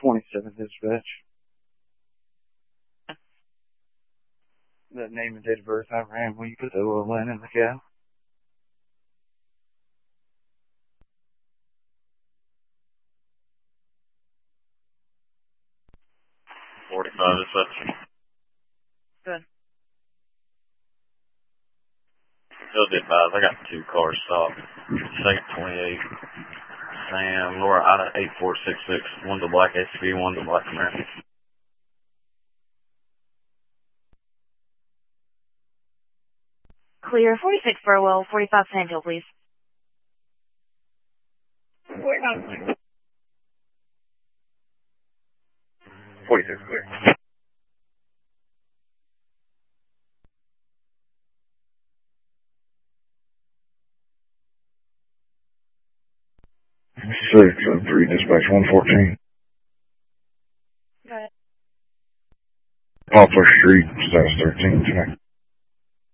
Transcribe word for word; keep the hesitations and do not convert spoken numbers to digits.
twenty-seven dispatch. The name and date of birth I ran. Will you put the O L N in the cab? forty-five dispatch. Good. Still did five. I got two cars stopped. Second twenty-eight. Sam, Laura, out of eight four six six. One's a black S U V, one's a black Camry. Clear forty-six Burwell, forty-five Sandhill, please. forty-six clear. Six and three dispatch one fourteen. Got it. Poplar Street, status thirteen, tonight.